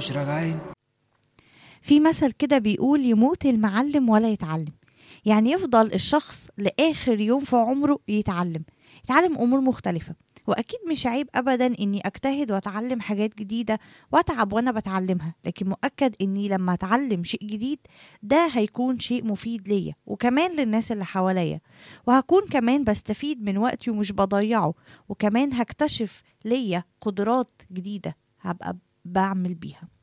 مش راجعين. في مثل كده بيقول يموت المعلم ولا يتعلم. يعني يفضل الشخص لآخر يوم في عمره يتعلم أمور مختلفة. وأكيد مش عيب أبدا إني أجتهد وأتعلم حاجات جديدة وأتعب وأنا بتعلمها، لكن مؤكد إني لما أتعلم شيء جديد ده هيكون شيء مفيد ليا وكمان للناس اللي حواليا، وهكون كمان بستفيد من وقتي ومش بضيعه، وكمان هكتشف ليا قدرات جديدة هبقى بعمل بيها.